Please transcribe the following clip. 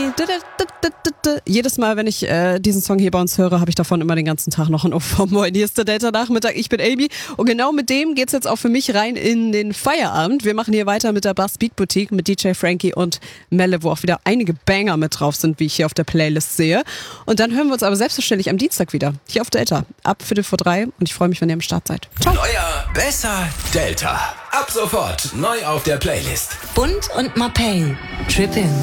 Jedes Mal, wenn ich diesen Song hier bei uns höre, habe ich davon immer den ganzen Tag noch ein Oh Moin. Hier ist der Delta-Nachmittag, ich bin Amy und genau mit dem geht's jetzt auch für mich rein in den Feierabend. Wir machen hier weiter mit der Bass Beat Boutique mit DJ Frankie und Melle, wo auch wieder einige Banger mit drauf sind, wie ich hier auf der Playlist sehe. Und dann hören wir uns aber selbstverständlich am Dienstag wieder, hier auf Delta, ab 3:45 und ich freue mich, wenn ihr am Start seid. Ciao. Neuer, besser Delta. Ab sofort neu auf der Playlist. Bund und Mapei. Trippin'.